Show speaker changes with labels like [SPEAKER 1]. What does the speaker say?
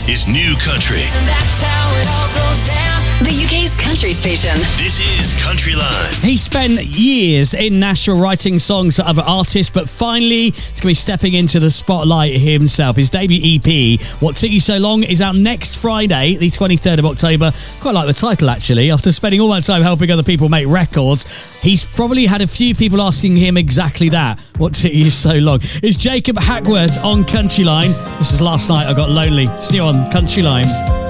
[SPEAKER 1] is New Country.
[SPEAKER 2] And that's how it all goes down.
[SPEAKER 3] The UK's country station.
[SPEAKER 1] This is Country Line.
[SPEAKER 4] He spent years in Nashville writing songs for other artists, but finally he's going to be stepping into the spotlight himself. His debut EP, What Took You So Long, is out next Friday, the 23rd of October. Quite like the title, actually. After spending all that time helping other people make records, he's probably had a few people asking him exactly that. What took you so long? It's Jacob Hackworth on Country Line. This is Last Night I Got Lonely. It's new on Country Line.